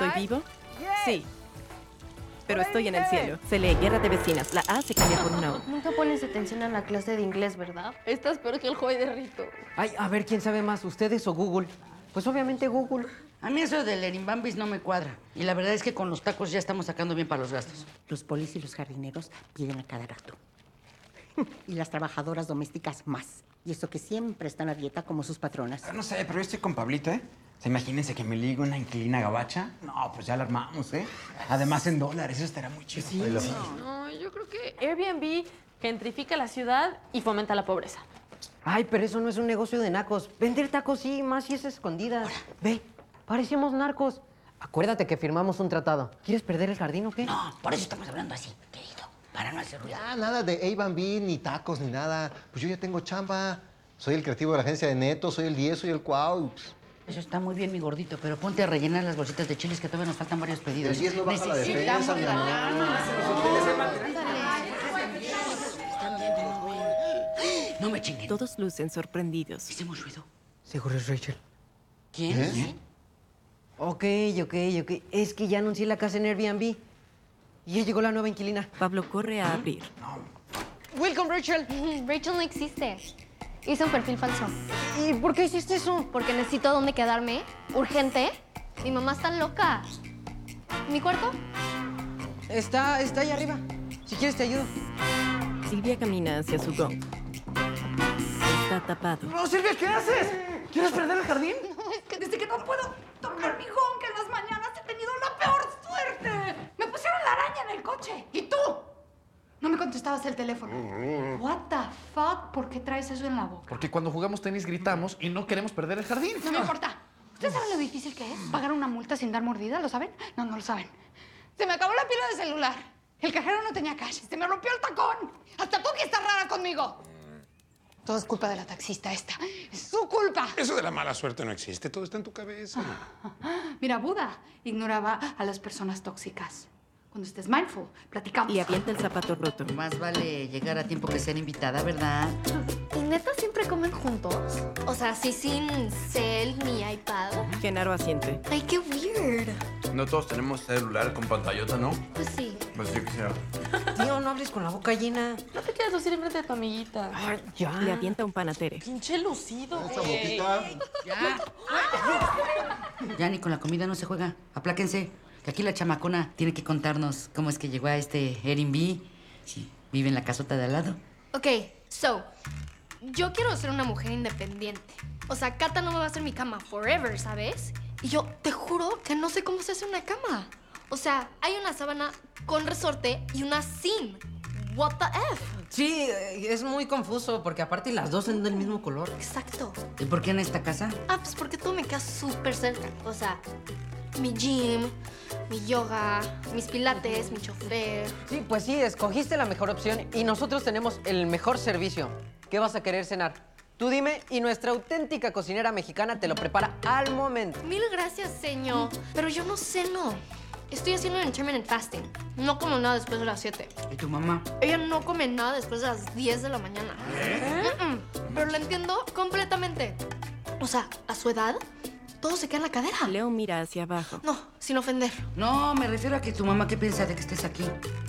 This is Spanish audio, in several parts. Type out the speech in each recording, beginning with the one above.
¿Estoy vivo? Sí. Pero estoy en el cielo. Se lee Guerra de Vecinas. La A se cambia por una O. Nunca pones atención a la clase de inglés, ¿verdad? Estás peor que el joy de Rito. Ay, a ver, ¿quién sabe más, ustedes o Google? Pues obviamente Google. A mí eso del Erimbambis no me cuadra. Y la verdad es que con los tacos ya estamos sacando bien para los gastos. Los polis y los jardineros piden a cada rato. Y las trabajadoras domésticas más. Y eso que siempre están a dieta como sus patronas. No sé, pero yo estoy con Pablito, ¿eh? O sea, imagínense que me ligo una inquilina gabacha. No, pues ya la armamos, ¿eh? Además en dólares, eso estará muy chido. Sí. No, yo creo que Airbnb gentrifica la ciudad y fomenta la pobreza. Ay, pero eso no es un negocio de nacos. Vender tacos sí, más si es escondidas. Ve, parecemos narcos. Acuérdate que firmamos un tratado. ¿Quieres perder el jardín o qué? No, por eso estamos hablando así, querido. Para no hacer ruido. Ya, nada de Airbnb, ni tacos, ni nada. Pues yo ya tengo chamba. Soy el creativo de la agencia de Neto, soy el 10, soy el Cuau. Eso está muy bien, mi gordito, pero ponte a rellenar las bolsitas de chiles que todavía nos faltan varios pedidos. El 10 no baja la defensa, mi amor. No me chinguen. Todos lucen sorprendidos. Hicimos ruido. Seguro es Rachel. ¿Quién? ¿Eh? Ok. Es que ya anuncié la casa en Airbnb. Y ya llegó la nueva inquilina. Pablo corre a abrir. Welcome, Rachel. Rachel no existe. Hice un perfil falso. ¿Y por qué hiciste eso? Porque necesito dónde quedarme. Urgente. Mi mamá está loca. ¿Mi cuarto? Está ahí arriba. Si quieres te ayudo. Silvia camina hacia su gong. Está tapado. No, Silvia, ¿qué haces? ¿Quieres perder el jardín? No, es que desde que no puedo tocar mi gong en las mañanas he tenido la peor suerte. Me pusieron la araña en el coche. ¿Y tú? No me contestabas el teléfono. What the fuck? ¿Por qué traes eso en la boca? Porque cuando jugamos tenis gritamos y no queremos perder el jardín. No me importa. ¿Ustedes saben lo difícil que es pagar una multa sin dar mordida? ¿Lo saben? No, no lo saben. Se me acabó la pila de celular. El cajero no tenía cash. Se me rompió el tacón. Hasta tú que estás rara conmigo. Todo es culpa de la taxista esta. Es su culpa. Eso de la mala suerte no existe. Todo está en tu cabeza. Mira, Buda ignoraba a las personas tóxicas. Cuando estés mindful, platicamos. Y avienta el zapato roto. Más vale llegar a tiempo que ser invitada, ¿verdad? ¿Y neta siempre comen juntos? O sea, así sin cel ni iPad. Genaro asiente. Ay, qué weird. No todos tenemos celular con pantallota, ¿no? Pues sí. Pues yo quisiera. Tío, no hables con la boca llena. No te quieras lucir enfrente de tu amiguita. Ay, ya. Le avienta un pan a Tere. Pinche lucido, Esa güey. boquita. Ya. Ya ni con la comida no se juega. Apláquense. Que aquí la chamacona tiene que contarnos cómo es que llegó a este Airbnb. Si vive en la casota de al lado. Ok, so, yo quiero ser una mujer independiente. O sea, Cata no me va a hacer mi cama forever, ¿sabes? Y yo te juro que no sé cómo se hace una cama. O sea, hay una sábana con resorte y una sin. What the F? Sí, es muy confuso porque aparte las dos son del mismo color. Exacto. ¿Y por qué en esta casa? Ah, pues porque todo me queda súper cerca. O sea, mi gym, mi yoga, mis pilates, mi chofer. Sí, pues sí, escogiste la mejor opción y nosotros tenemos el mejor servicio. ¿Qué vas a querer cenar? Tú dime y nuestra auténtica cocinera mexicana te lo prepara al momento. Mil gracias, señor. Pero yo no ceno. Estoy haciendo intermittent fasting. No como nada después de las 7. ¿Y tu mamá? Ella no come nada después de las 10 de la mañana. Pero la entiendo completamente. O sea, a su edad, todo se queda en la cadera. Leo mira hacia abajo. No, sin ofender. No, me refiero a que tu mamá, ¿qué piensa de que estés aquí?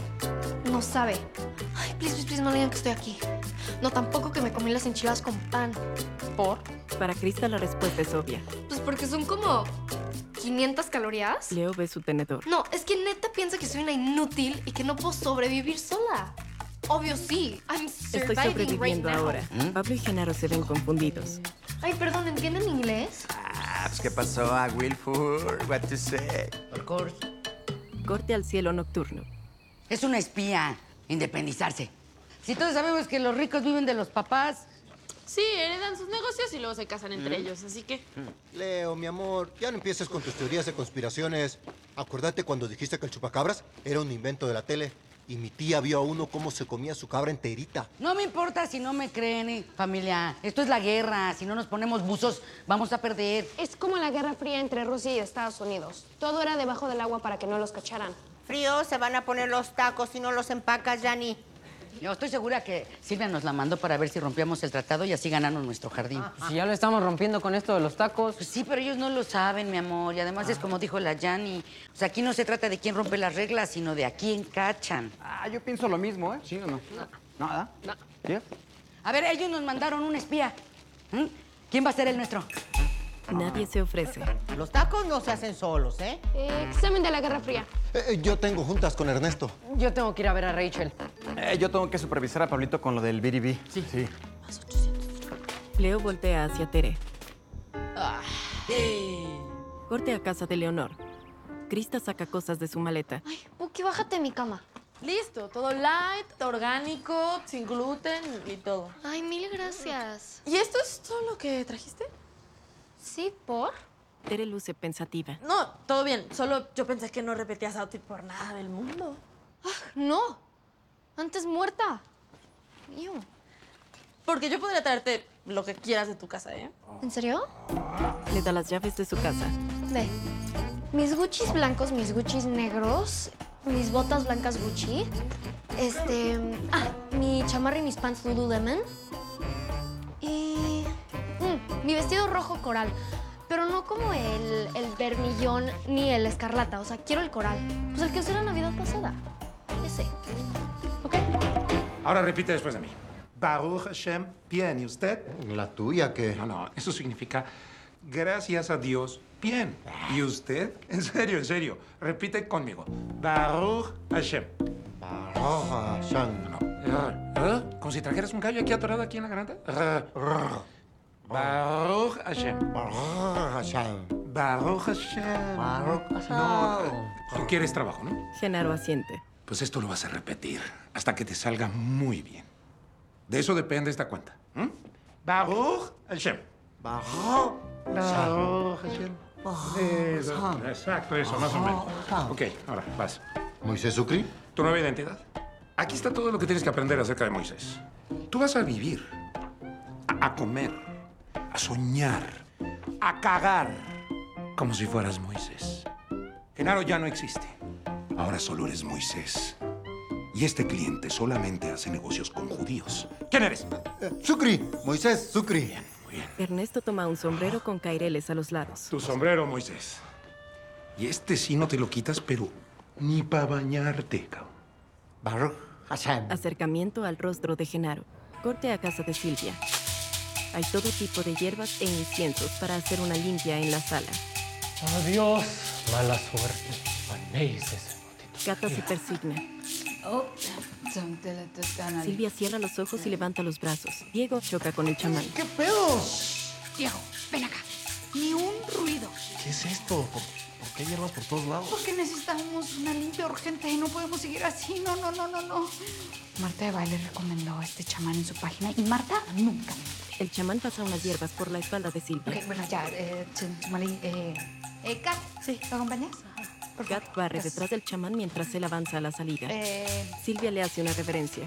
No sabe. Ay, please, no le digan que estoy aquí. No, tampoco que me comí las enchiladas con pan. ¿Por? Para Krista la respuesta es obvia. Pues porque son como 500 calorías. Leo ve su tenedor. No, es que neta piensa que soy una inútil y que no puedo sobrevivir sola. Obvio sí. I'm Estoy surviving sobreviviendo right now. ahora. Pablo y Genaro se ven confundidos. Ay, perdón, ¿entienden inglés? Ah, pues ¿qué pasó a Wilford? What to say? Of course. Corte al cielo nocturno. Es una espía. Independizarse. Si todos sabemos que los ricos viven de los papás. Sí, heredan sus negocios y luego se casan entre ellos, así que... Leo, mi amor, ya no empieces con tus teorías de conspiraciones. Acuérdate cuando dijiste que el chupacabras era un invento de la tele. Y mi tía vio a uno cómo se comía su cabra enterita. No me importa si no me creen, familia. Esto es la guerra. Si no nos ponemos buzos, vamos a perder. Es como la Guerra Fría entre Rusia y Estados Unidos. Todo era debajo del agua para que no los cacharan. Frío, se van a poner los tacos si no los empacas, Yanni. Yo estoy segura que Silvia nos la mandó para ver si rompíamos el tratado y así ganamos nuestro jardín. Si ya lo estamos rompiendo con esto de los tacos. Pues sí, pero ellos no lo saben, mi amor. Y además es como dijo la Yanni. O sea, aquí no se trata de quién rompe las reglas, sino de a quién cachan. Yo pienso lo mismo, ¿eh? ¿Sí o no? ¿Nada? ¿Sí? A ver, ellos nos mandaron un espía. ¿Quién va a ser el nuestro? Nadie se ofrece. Los tacos no se hacen solos, ¿eh? Examen de la Guerra Fría. Yo tengo juntas con Ernesto. Yo tengo que ir a ver a Rachel. Yo tengo que supervisar a Pablito con lo del BDB. Sí. Leo voltea hacia Tere. Corte a casa de Leonor. Krista saca cosas de su maleta. Ay, Puki, bájate de mi cama. Listo, todo light, orgánico, sin gluten y todo. Ay, mil gracias. ¿Y esto es todo lo que trajiste? Sí, ¿por? Tere luce pensativa. No, todo bien. Solo yo pensé que no repetías outfit por nada del mundo. No. Antes muerta. Mío. Porque yo podría traerte lo que quieras de tu casa, ¿eh? ¿En serio? Le da las llaves de su casa. Ve. Mis Guccis blancos, mis Guccis negros, mis botas blancas Gucci, mi chamarra y mis pants Lululemon y mi vestido rojo coral, pero no como el vermillón ni el escarlata, o sea, quiero el coral, pues el que usé la Navidad pasada, ese. ¿Ok? Ahora repite después de mí. Baruch Hashem, bien. ¿Y usted? ¿La tuya qué? No, eso significa gracias a Dios, bien. ¿Y usted? En serio. Repite conmigo. Baruch Hashem. Baruch Hashem. Como si trajeras un gallo aquí atorado aquí en la garganta. Baruch Hashem. Baruch Hashem. Baruch Hashem. Baruch Hashem. No, tú quieres trabajo, ¿no? Genaro asiente. Pues esto lo vas a repetir hasta que te salga muy bien. De eso depende esta cuenta. Baruch Hashem. Baruch Hashem. Eso, exacto, eso, más o menos. Ok, ahora, vas. ¿Moisés Sucri? ¿Tu nueva identidad? Aquí está todo lo que tienes que aprender acerca de Moisés. Tú vas a vivir, a comer, a soñar, a cagar, como si fueras Moisés. Genaro ya no existe. Ahora solo eres Moisés. Y este cliente solamente hace negocios con judíos. ¿Quién eres? Sucri. Moisés Sucri. Muy bien. Ernesto toma un sombrero con caireles a los lados. Tu sombrero, Moisés. Y este sí no te lo quitas, pero ni para bañarte, cabrón. Baruch Hashem. Acercamiento al rostro de Genaro. Corte a casa de Silvia. Hay todo tipo de hierbas e inciensos para hacer una limpia en la sala. Adiós, mala suerte. Cata se persigna. Silvia cierra los ojos y levanta los brazos. Diego choca con el chamán. ¿Qué pedo? Diego, ven acá. Ni un ruido. ¿Qué es esto? ¿Por qué hierbas por todos lados? Porque necesitamos una limpia urgente y no podemos seguir así. No. Marta de Baile recomendó a este chamán en su página y Marta nunca. El chamán pasa unas hierbas por la espalda de Silvia. Ok, bueno, ya, Chumali, Kat, Sí. ¿te acompañas? Kat barre detrás del chamán mientras él avanza a la salida. Silvia le hace una reverencia.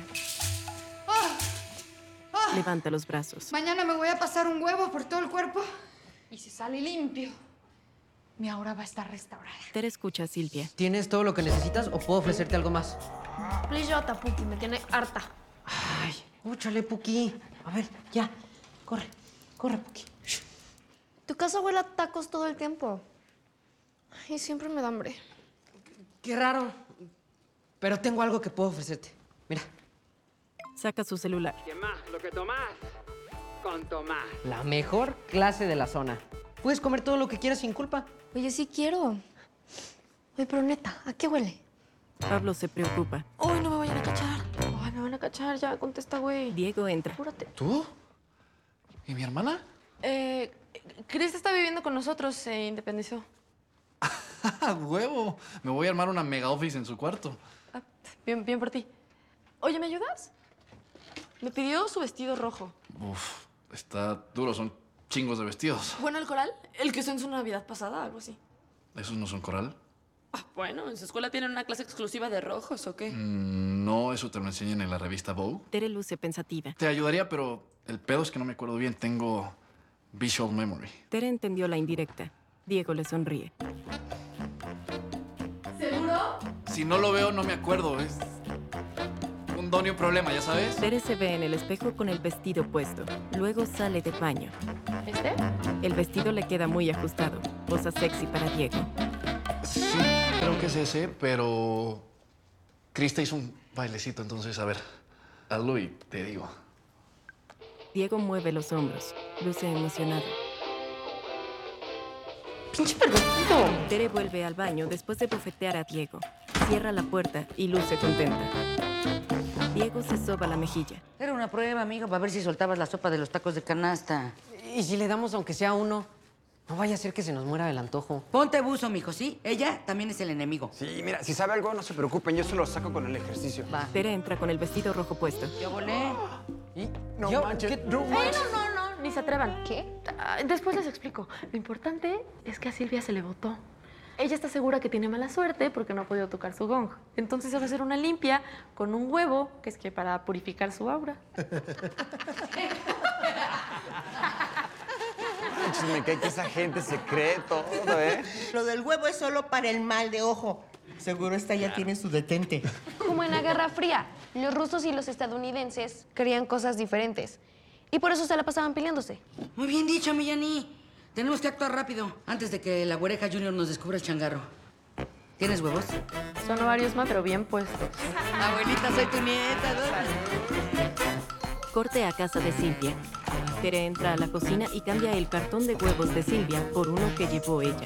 Levanta los brazos. Mañana me voy a pasar un huevo por todo el cuerpo y si sale limpio, mi aura va a estar restaurada. Tere escucha a Silvia. ¿Tienes todo lo que necesitas o puedo ofrecerte algo más? Please, yo Puki, me tiene harta. Ay, úchale, Puki. A ver, ya. Corre, Puki. Tu casa huele a tacos todo el tiempo. Y siempre me da hambre. Qué raro. Pero tengo algo que puedo ofrecerte. Mira. Saca su celular. ¿Qué más? Lo que tomás con Tomás. La mejor clase de la zona. Puedes comer todo lo que quieras sin culpa. Oye, sí quiero. Oye, pero neta, ¿a qué huele? Pablo se preocupa. Uy, no me vayan a cachar. Ay, me van a cachar, ya, contesta, güey. Diego entra. Apúrate. ¿Tú? ¿Y mi hermana? Chris está viviendo con nosotros, se independizó. ¡Ah, huevo! Me voy a armar una mega office en su cuarto. Bien por ti. Oye, ¿me ayudas? Me pidió su vestido rojo. Uf, está duro, son chingos de vestidos. Bueno, el coral, el que usó en su Navidad pasada, algo así. ¿Esos no son coral? Bueno, en su escuela tienen una clase exclusiva de rojos, ¿o qué? No, eso te lo enseñan en la revista Vogue. Tere luce pensativa. Te ayudaría, pero el pedo es que no me acuerdo bien. Tengo visual memory. Tere entendió la indirecta. Diego le sonríe. ¿Seguro? Si no lo veo, no me acuerdo. Es un No, ni un problema, ya sabes. Tere se ve en el espejo con el vestido puesto. Luego sale de baño. ¿Este? El vestido le queda muy ajustado. Posa sexy para Diego. Sí, creo que es ese, pero... Krista hizo un bailecito, entonces, a ver, hazlo y te digo. Diego mueve los hombros. Luce emocionado. ¡Pinche pervertido! Tere vuelve al baño después de bofetear a Diego. Cierra la puerta y luce contenta. Diego se soba la mejilla. Era una prueba, amigo, para ver si soltabas la sopa de los tacos de canasta. ¿Y si le damos aunque sea uno? No vaya a ser que se nos muera el antojo. Ponte buzo, mijo, ¿sí? Ella también es el enemigo. Sí, mira, si sabe algo, no se preocupen, yo se lo saco con el ejercicio. Va. Tere entra con el vestido rojo puesto. Yo volé. ¿Y? No manches, No, ni se atrevan. ¿Qué? Después les explico. Lo importante es que a Silvia se le votó. Ella está segura que tiene mala suerte porque no ha podido tocar su gong. Entonces se va a hacer una limpia con un huevo, que es que para purificar su aura. Me cae que esa gente se cree todo, ¿eh? Lo del huevo es solo para el mal de ojo. Seguro esta ya tiene su detente. Como en la Guerra Fría, los rusos y los estadounidenses querían cosas diferentes. Y por eso se la pasaban peleándose. Muy bien dicho, Millani. Tenemos que actuar rápido, antes de que la Güereja Junior nos descubra el changarro. ¿Tienes huevos? Son ovarios, ma, pero bien puestos. Abuelita, soy tu nieta, ¿no? Corte a casa de Silvia. Tere entra a la cocina y cambia el cartón de huevos de Silvia por uno que llevó ella.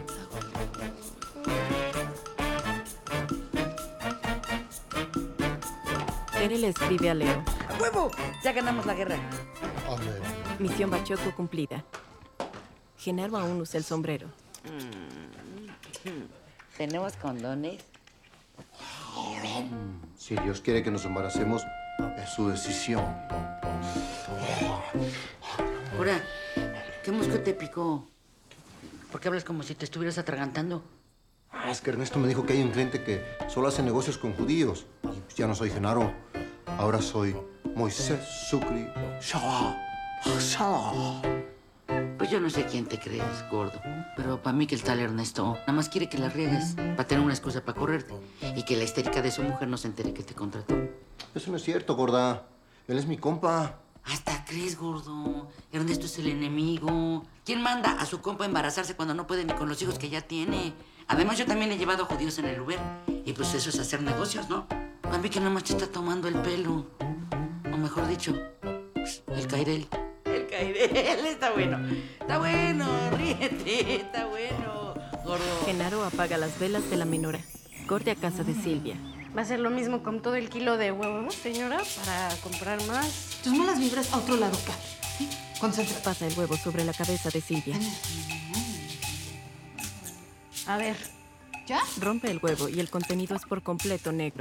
Tere le escribe a Leo. ¡Huevo! Ya ganamos la guerra. Misión Bachoco cumplida. Genaro aún usa el sombrero. ¿Tenemos condones? Si Dios quiere que nos embaracemos, es su decisión. Ahora, ¿qué mosco te picó? ¿Por qué hablas como si te estuvieras atragantando? Es que Ernesto me dijo que hay un cliente que solo hace negocios con judíos. Y pues ya no soy Genaro. Ahora soy Moisés Sucri Shalá. Pues yo no sé quién te crees, gordo. Pero para mí que el tal Ernesto nada más quiere que la riegues para tener una excusa para correrte. Y que la histérica de su mujer no se entere que te contrató. Eso no es cierto, gorda. Él es mi compa. Hasta crees, gordo. Ernesto es el enemigo. ¿Quién manda a su compa a embarazarse cuando no puede ni con los hijos que ya tiene? Además, yo también he llevado a judíos en el Uber. Y pues eso es hacer negocios, ¿no? Para mí que nada más te está tomando el pelo. O mejor dicho, el cairel. El cairel está bueno. Está bueno, ríete. Está bueno, gordo. Genaro apaga las velas de la menora. Corte a casa de Silvia. ¿Va a ser lo mismo con todo el kilo de huevo, señora? Para comprar más. Tus malas vibras a otro lado, Kat. ¿Sí? Concéntrate. Pasa el huevo sobre la cabeza de Silvia. A ver. ¿Ya? Rompe el huevo y el contenido es por completo negro.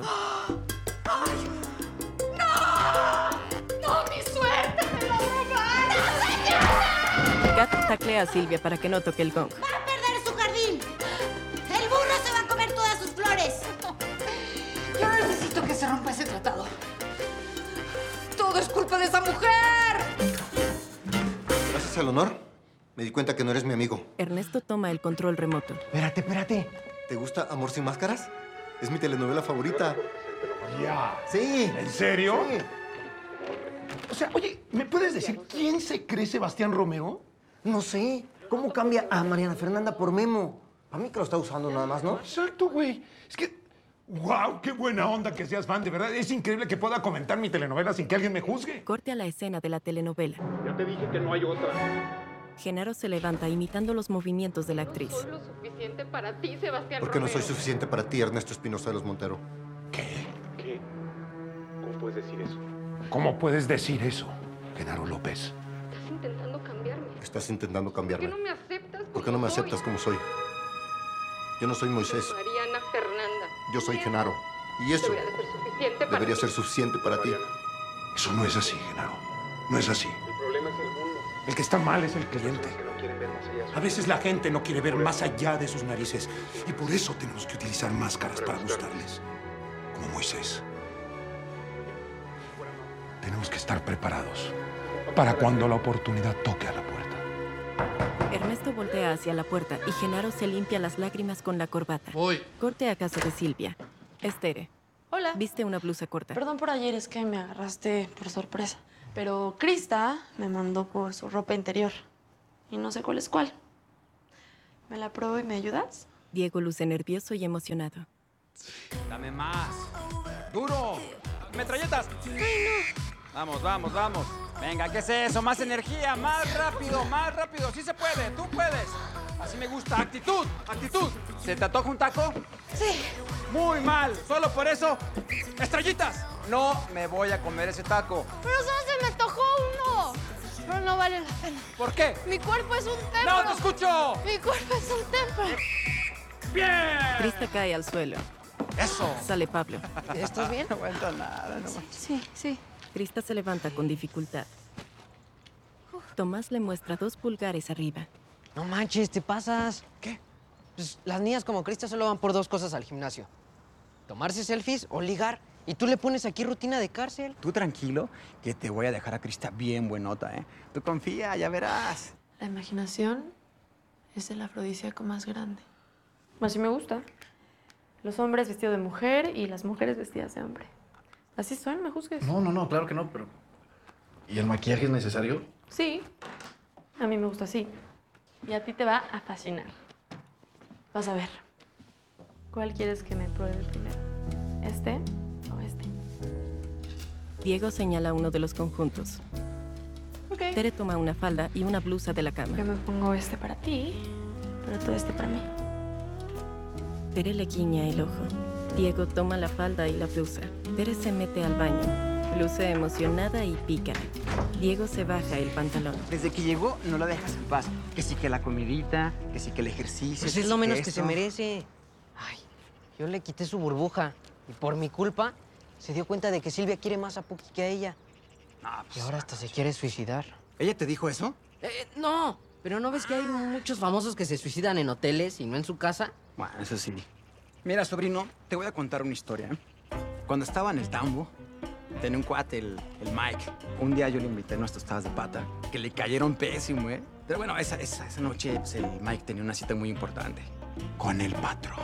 ¡No, mi suerte! ¡Me la robaron, señora! Kat taclea a Silvia para que no toque el gong. ¡Va a perder su jardín! ¡El burro se va a comer todas sus flores! Yo necesito que se rompa ese tratado. ¡Todo es culpa de esa mujer! Gracias al honor, me di cuenta que no eres mi amigo. Ernesto toma el control remoto. Espérate. ¿Te gusta Amor sin máscaras? Es mi telenovela favorita. Ya. Sí. ¿En serio? Sí. O sea, oye, ¿me puedes decir quién se cree Sebastián Romero? No sé. ¿Cómo cambia a Mariana Fernanda por Memo? Para mí que lo está usando nada más, ¿no? Exacto, güey. Es que... ¡Wow! ¡Qué buena onda que seas fan! De verdad, es increíble que pueda comentar mi telenovela sin que alguien me juzgue. Corte a la escena de la telenovela. Ya te dije que no hay otra. Genaro se levanta imitando los movimientos de la actriz. No soy lo suficiente para ti, Sebastián ¿Por qué no Romero. soy suficiente para ti, Ernesto Espinosa de los Montero? ¿Qué? ¿Cómo puedes decir eso? ¿Cómo puedes decir eso, Genaro López? Estás intentando cambiarme. Estás intentando ¿Por cambiarme. qué no me aceptas como ¿Por qué no me soy? aceptas como soy? Yo no soy Moisés. Mariana Fernanda. Yo soy Genaro. Y eso Debería de ser suficiente para debería ti. ser suficiente para ti. Eso no es así, Genaro. No es así. El problema es el mundo. El que está mal es el cliente. Que no quieren ver más allá. A veces la gente no quiere ver más allá de sus narices. Y por eso tenemos que utilizar máscaras para gustarles. Como Moisés. Tenemos que estar preparados para cuando la oportunidad toque a la puerta. Ernesto voltea hacia la puerta y Genaro se limpia las lágrimas con la corbata. Voy. Corte a casa de Silvia. Es Tere. Hola. Viste una blusa corta. Perdón por ayer, es que me agarraste por sorpresa. Pero Krista me mandó por su ropa interior. Y no sé cuál es cuál. ¿Me la pruebo y me ayudas? Diego luce nervioso y emocionado. Dame más. ¡Duro! ¡Metralletas! ¡Ay, no! Vamos, vamos, vamos. Venga, ¿qué es eso? Más energía, más rápido, más rápido. Sí se puede, tú puedes. Así me gusta. Actitud, actitud. ¿Se te antoja un taco? Sí. Muy mal. Solo por eso, estrellitas. No me voy a comer ese taco. Pero solo se me antojó uno. Pero no vale la pena. ¿Por qué? Mi cuerpo es un templo. ¡No te escucho! Mi cuerpo es un templo. ¡Bien! Krista cae al suelo. ¡Eso! Sale Pablo. ¿Estás bien? No aguanto nada, no. Sí. Krista se levanta con dificultad. Tomás le muestra 2 pulgares arriba. No manches, te pasas. ¿Qué? Pues las niñas como Krista solo van por 2 cosas al gimnasio. Tomarse selfies o ligar. Y tú le pones aquí rutina de cárcel. Tú tranquilo, que te voy a dejar a Krista bien buenota, ¿eh? Tú confía, ya verás. La imaginación es el afrodisíaco más grande. Así me gusta. Los hombres vestidos de mujer y las mujeres vestidas de hombre. Así son, me juzgues. No, claro que no, pero... ¿Y el maquillaje es necesario? Sí, a mí me gusta así. Y a ti te va a fascinar. Vas a ver. ¿Cuál quieres que me pruebe primero? ¿Este o este? Diego señala uno de los conjuntos. Ok. Tere toma una falda y una blusa de la cama. Yo me pongo este para ti, pero tú este para mí. Tere le guiña el ojo. Diego toma la falda y la blusa. Tere se mete al baño. Luce emocionada y pica. Diego se baja el pantalón. Desde que llegó, no la dejas en paz. Que sí que la comidita, que sí que el ejercicio. Pues es lo menos que se merece. Ay, yo le quité su burbuja. Y por mi culpa, se dio cuenta de que Silvia quiere más a Puki que a ella. No, pues, Y ahora hasta se quiere suicidar. ¿Ella te dijo eso? No, pero ¿no ves que hay muchos famosos que se suicidan en hoteles y no en su casa? Bueno, eso sí. Mira, sobrino, te voy a contar una historia. Cuando estaba en el tambo, tenía un cuate, el Mike. Un día yo le invité unas tostadas de pata, que le cayeron pésimo, ¿eh? Pero bueno, esa noche pues, el Mike tenía una cita muy importante con el patrón.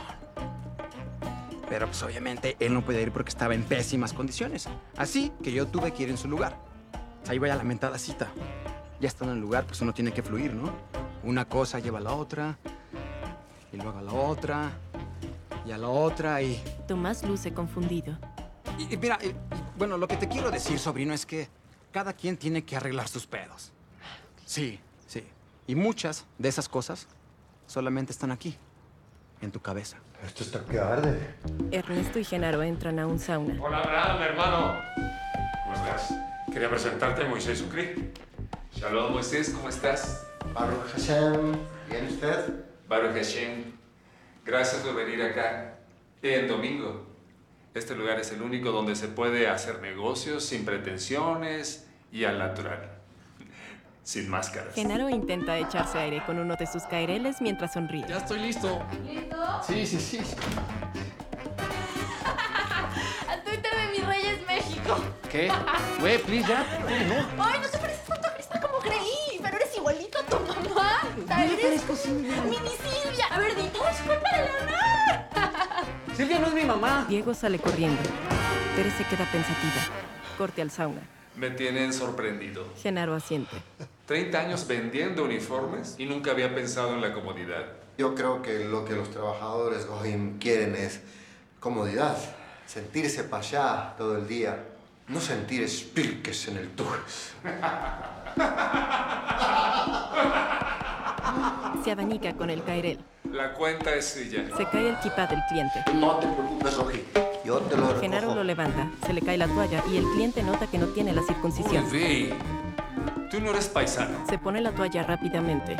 Pero pues obviamente él no podía ir porque estaba en pésimas condiciones. Así que yo tuve que ir en su lugar. Ahí voy a la mentada cita. Ya estando en el lugar, pues uno tiene que fluir, ¿no? Una cosa lleva a la otra, y luego a la otra, y a la otra, y... Tomás luce confundido. Y mira, bueno, lo que te quiero decir, sobrino, es que cada quien tiene que arreglar sus pedos. Sí. Y muchas de esas cosas solamente están aquí, en tu cabeza. Esto está que arde. Ernesto y Genaro entran a un sauna. Hola, Abraham, hermano. ¿Cómo estás? Quería presentarte a Moisés Ucrí. Shalom, Moisés, ¿cómo estás? Baruch Hashem. ¿Bien usted? Baruch Hashem. Gracias por venir acá en domingo. Este lugar es el único donde se puede hacer negocios sin pretensiones y al natural. Sin máscaras. Genaro intenta echarse aire con uno de sus caireles mientras sonríe. Ya estoy listo. ¿Listo? Sí. Al Twitter de mis Reyes México. ¿Qué? Güey, please, ya. No. Ay, no te pareces tanto a Krista como creí, pero eres igualito a tu mamá. Eres mini Silvia. A ver, di, todo es culpa de Leonor. Silvia no es mi mamá. Diego sale corriendo. Tere se queda pensativa. Corte al sauna. Me tienen sorprendido. Genaro asiente. 30 años vendiendo uniformes y nunca había pensado en la comodidad. Yo creo que lo que los trabajadores Goyim quieren es comodidad. Sentirse para allá todo el día. No sentir espilques en el tubes. Se abanica con el cairel. La cuenta es suya. Se cae el kipá del cliente. No te preocupes, Roji. Yo te lo recojo. Genaro lo levanta. Se le cae la toalla y el cliente nota que no tiene la circuncisión. Uy, tú no eres paisano. Se pone la toalla rápidamente.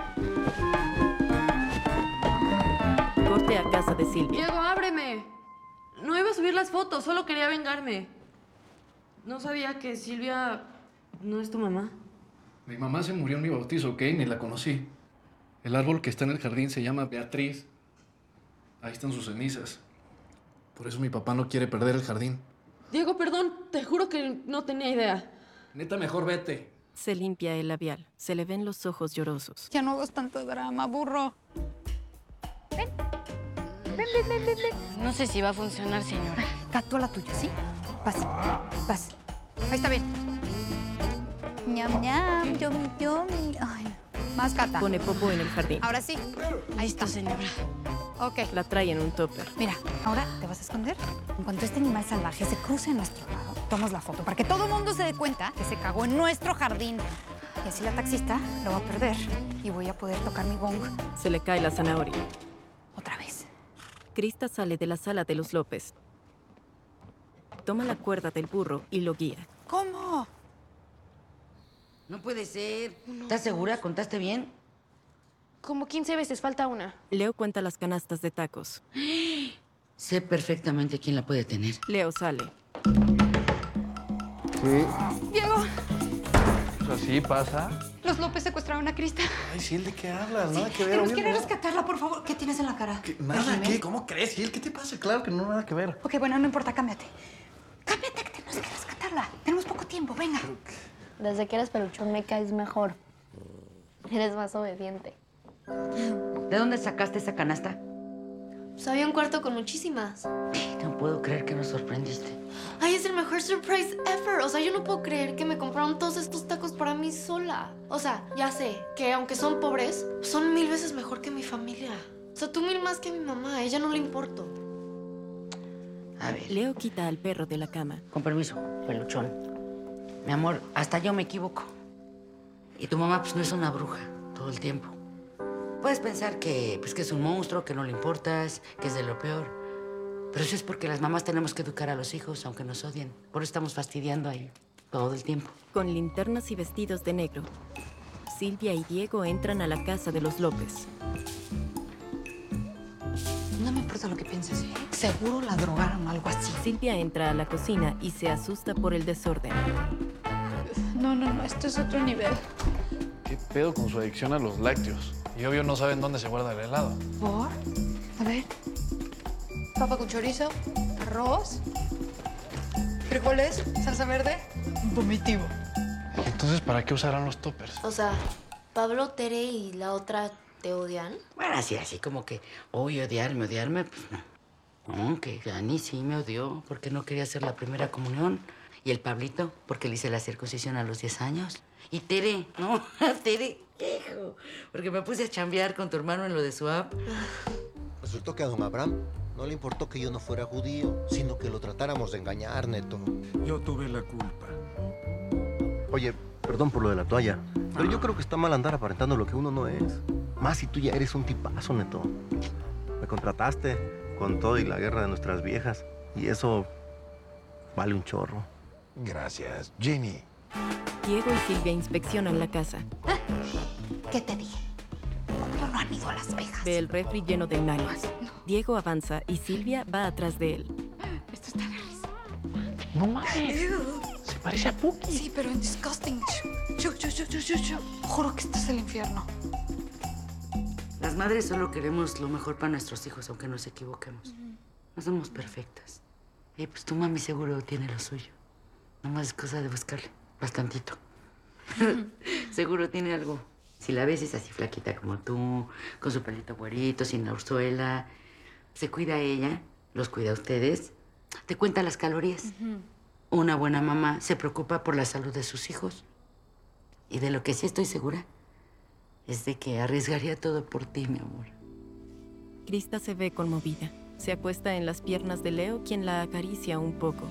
Corte a casa de Silvia. Diego, ábreme. No iba a subir las fotos, solo quería vengarme. No sabía que Silvia no es tu mamá. Mi mamá se murió en mi bautizo, ¿ok? Ni la conocí. El árbol que está en el jardín se llama Beatriz. Ahí están sus cenizas. Por eso mi papá no quiere perder el jardín. Diego, perdón, te juro que no tenía idea. Neta, mejor vete. Se limpia el labial. Se le ven los ojos llorosos. Ya no hagas tanto drama, burro. No sé si va a funcionar, señora. Tú a la tuya, ¿sí? Vas. Ahí está bien. Ñam, ñam, yum, yum. Ay, más Cata. Pone popó en el jardín. Ahora sí. Ahí está, señora. Ok. La trae en un topper. Mira, ahora te vas a esconder. En cuanto este animal salvaje se cruce a nuestro lado, tomas la foto para que todo el mundo se dé cuenta que se cagó en nuestro jardín. Y así la taxista lo va a perder y voy a poder tocar mi gong Se le cae la zanahoria. otra vez. Krista sale de la sala de los López. Toma la cuerda del burro y lo guía. ¿Cómo? No puede ser. ¿Estás segura? ¿Contaste bien? Como 15 veces, falta una. Leo cuenta las canastas de tacos. Sé perfectamente quién la puede tener. Leo sale. Sí. Diego, O sea, sí pasa. los López secuestraron a Krista. Ay, Ciel, ¿de qué hablas? Nada que ver. Tenemos obvio que ir a no. rescatarla, por favor. ¿Qué tienes en la cara? Nada, ¿qué? ¿Cómo crees, Ciel? ¿Qué te pasa? Claro que no, nada que ver. Ok, bueno, no importa, cámbiate. Cámbiate, que tenemos que rescatarla. Tenemos poco tiempo, venga. Desde que eres peluchón me caes mejor. Eres más obediente. ¿De dónde sacaste esa canasta? Pues había un cuarto con muchísimas. No puedo creer que nos sorprendiste. Ay, es el mejor surprise ever. O sea, yo no puedo creer que me compraron todos estos tacos para mí sola. O sea, ya sé que aunque son pobres, son 1000 veces mejor que mi familia. O sea, tú 1000 más que mi mamá. A ella no le importo. A ver. Leo quita al perro de la cama. Con permiso, peluchón. Mi amor, hasta yo me equivoco. Y tu mamá, pues, no es una bruja todo el tiempo. Puedes pensar que, pues, que es un monstruo, que no le importas, que es de lo peor. Pero eso es porque las mamás tenemos que educar a los hijos, aunque nos odien. Por eso estamos fastidiando ahí todo el tiempo. Con linternas y vestidos de negro, Silvia y Diego entran a la casa de los López. No me importa lo que pienses. Seguro la drogaron o algo así. Silvia entra a la cocina y se asusta por el desorden. No, esto es otro nivel. ¿Qué pedo con su adicción a los lácteos? Y obvio no saben dónde se guarda el helado. ¿Por? A ver. Papa con chorizo, arroz, frijoles, salsa verde, vomitivo. Entonces, ¿para qué usarán los toppers? O sea, Pablo, Tere y la otra te odian. Bueno, así como que, odiarme, pues no. No, que Dani sí me odió porque no quería hacer la primera comunión. Y el Pablito, porque le hice la circuncisión a los 10 años. Y Tere, no, Tere, hijo, porque me puse a chambear con tu hermano en lo de su app. Resultó que a don Abraham no le importó que yo no fuera judío, sino que lo tratáramos de engañar, Neto. Yo tuve la culpa. Oye, perdón por lo de la toalla, pero yo creo que está mal andar aparentando lo que uno no es. Más si tú ya eres un tipazo, Neto. Me contrataste con todo y la guerra de nuestras viejas, y eso vale un chorro. Gracias, Jenny. Diego y Silvia inspeccionan la casa. ¿Qué te dije? ¿Por qué no han ido a Las Vegas? Ve el refri lleno de nalgas. Diego avanza y Silvia va atrás de él. Esto está rarísimo. No mames. Se parece a Puki. Sí, pero en disgusting. Juro que esto es el infierno. Las madres solo queremos lo mejor para nuestros hijos, aunque nos equivoquemos. No somos perfectas. Y pues tu mami seguro tiene lo suyo. Nomás es cosa de buscarle. Bastantito. Seguro tiene algo. Si la ves es así flaquita como tú, con su pelito güerito, sin la urzuela. Se cuida a ella, los cuida a ustedes. Te cuenta las calorías. Una buena mamá se preocupa por la salud de sus hijos. Y de lo que sí estoy segura es de que arriesgaría todo por ti, mi amor. Krista se ve conmovida. Se acuesta en las piernas de Leo, quien la acaricia un poco.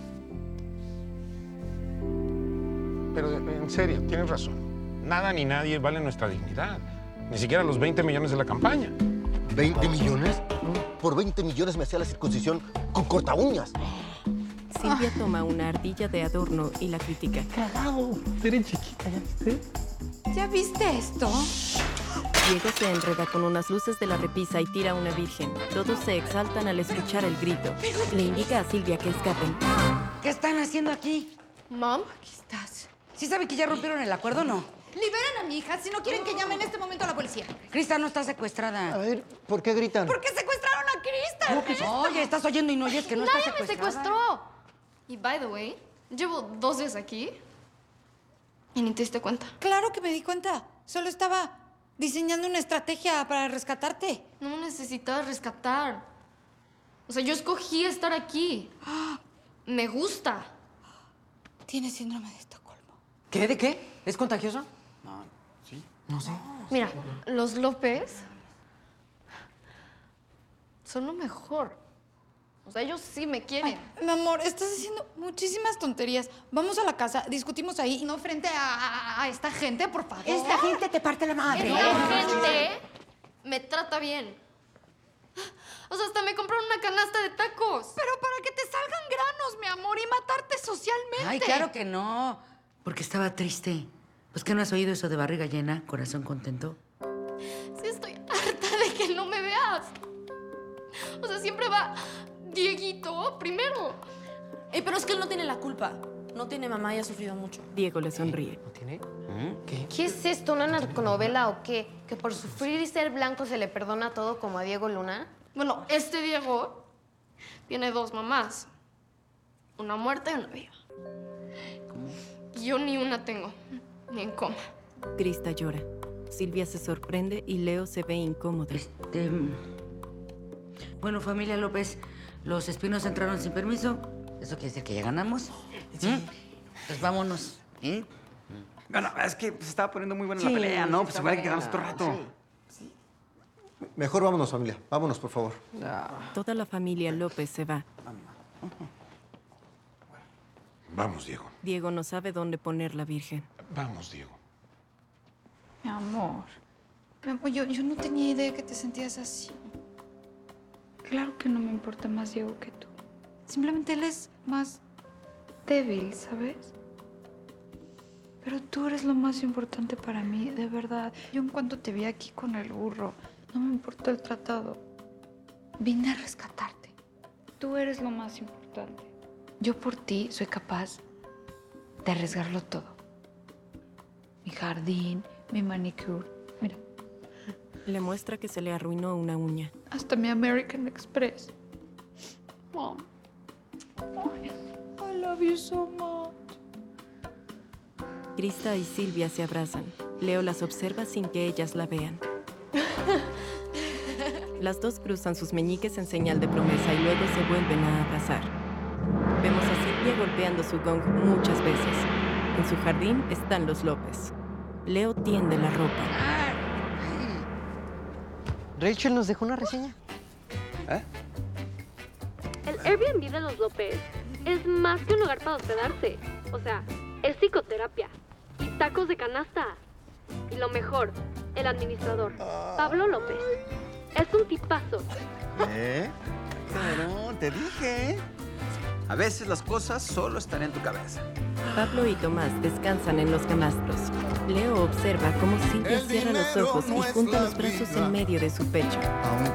Pero en serio, tienes razón. Nada ni nadie vale nuestra dignidad. Ni siquiera los 20 millones de la campaña. ¿20 millones? Por 20 millones me hacía la circuncisión con corta uñas. Silvia toma una ardilla de adorno y la critica. Cagado. Eres chiquita, ¿ya viste? ¿Ya viste esto? Diego se enreda con unas luces de la repisa y tira a una virgen. Todos se exaltan al escuchar el grito. Le indica a Silvia que escapen. ¿Qué están haciendo aquí? Mom, Aquí estás. ¿Sí saben que ya rompieron el acuerdo o no? Liberen a mi hija si no quieren que llame en este momento a la policía. Krista no está secuestrada. A ver, ¿por qué gritan? ¿Por qué secuestraron a Krista? Oye, estás oyendo y no oyes que no nadie está me secuestrada. secuestró. Y by the way, llevo 2 días aquí y ni te diste cuenta. Claro que me di cuenta. Solo estaba diseñando una estrategia para rescatarte. No me necesitabas rescatar. O sea, yo escogí estar aquí. Me gusta. Tienes síndrome de Estocolmo. ¿Qué? ¿De qué? ¿Es contagioso? No, sí. No sé. Mira, los López son lo mejor. O sea, ellos sí me quieren. Ay, mi amor, estás haciendo muchísimas tonterías. Vamos a la casa, discutimos ahí y no frente a esta gente, por favor. Esta gente te parte la madre. Esta gente me trata bien. O sea, hasta me compraron una canasta de tacos. Pero para que te salgan granos, mi amor, y matarte socialmente. Ay, claro que no. Porque estaba triste. Pues que no has oído eso de barriga llena, corazón contento. Sí, estoy harta de que no me veas. O sea, siempre va Dieguito primero. Pero es que él no tiene la culpa. No tiene mamá y ha sufrido mucho. Diego le sonríe. ¿No tiene? ¿Qué es esto? ¿Una narconovela o qué? ¿Que por sufrir y ser blanco se le perdona todo como a Diego Luna? Bueno, este Diego tiene 2 mamás. Una muerta y una viva. Y yo ni una tengo, ni en coma. Krista llora. Silvia se sorprende y Leo se ve incómodo. Bueno, familia López, los espinos entraron sin permiso. ¿Eso quiere decir que ya ganamos? Pues vámonos. Bueno, es que se estaba poniendo muy buena la pelea, ¿no? Pues igual hay que quedarnos otro rato. Mejor vámonos, familia. Vámonos, por favor. Toda la familia López se va. Vamos, Diego. Diego no sabe dónde poner la Virgen. Vamos, Diego. Mi amor, yo no tenía idea que te sentías así. Claro que no me importa más Diego que tú. Simplemente él es más débil, ¿sabes? Pero tú eres lo más importante para mí, de verdad. Yo en cuanto te vi aquí con el burro, no me importó el tratado. Vine a rescatarte. Tú eres lo más importante. Yo por ti soy capaz de arriesgarlo todo. Mi jardín, mi manicure. Mira, Le muestra que se le arruinó una uña. hasta mi American Express. Mom. I love you so much. Krista y Silvia se abrazan. Leo las observa sin que ellas la vean. Las dos cruzan sus meñiques en señal de promesa y luego se vuelven a abrazar. Vemos a Silvia golpeando su gong muchas veces. En su jardín están los López. Leo tiende la ropa. Rachel nos dejó una reseña. El Airbnb de los López es más que un lugar para hospedarse. O sea, es psicoterapia y tacos de canasta. Y lo mejor, el administrador, Pablo López. Es un tipazo. Claro, te dije. A veces las cosas solo están en tu cabeza. Pablo y Tomás descansan en los camastros. Leo observa cómo Silvia cierra los ojos y junta los brazos en medio de su pecho.